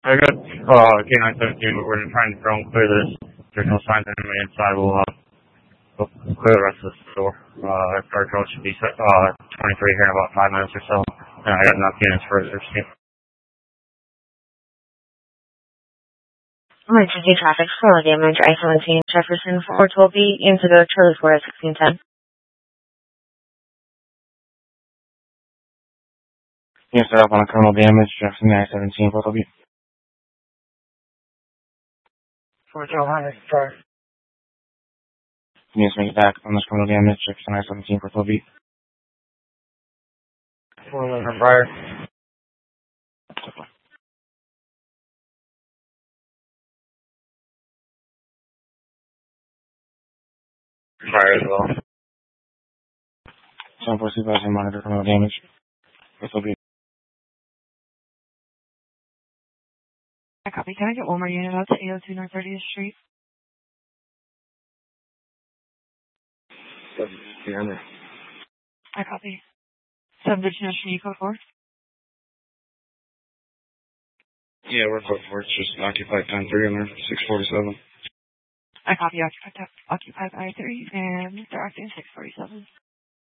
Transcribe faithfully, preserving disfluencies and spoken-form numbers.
I got uh K nine seventeen, but we're trying to drone clear this. There's no signs of enemy inside. We'll uh we'll clear the rest of the store. Uh, our drone should be uh twenty-three here in about five minutes or so. And I got enough units for it. Emergency traffic, slow damage, I seventeen, Jefferson, four twelve B, into the Charlie four at sixteen ten. Yes, set up on a criminal damage, Jefferson, I seventeen, four twelve B. four twelve hundred, sorry. Yes, make it back on this criminal damage, Jefferson, I seventeen, four twelve B. four eleven, Briar. Briar as well. seven four supervisor, monitor criminal damage, four twelve B. I copy. Can I get one more unit out to eight oh two North thirtieth Street? Yeah, I copy. seven thirteen Street, code four. Yeah, we're code four. It's just occupied time three on there, six forty-seven. I copy. Occupied, occupied I three, and they're acting six forty-seven.